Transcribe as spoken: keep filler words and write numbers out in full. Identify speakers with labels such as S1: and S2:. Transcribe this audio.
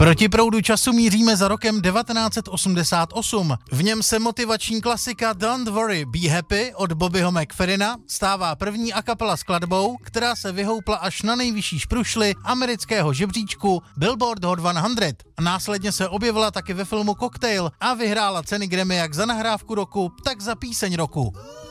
S1: Proti proudu času míříme za rokem devatenáct set osmdesát osm. V něm se motivační klasika Don't Worry, Be Happy od Bobbyho McFerrina stává první a cappella skladbou, která se vyhoupla až na nejvyšší šprušly amerického žebříčku Billboard Hot sto. Následně se objevila taky ve filmu Cocktail a vyhrála ceny Grammy jak za nahrávku roku, tak za píseň roku.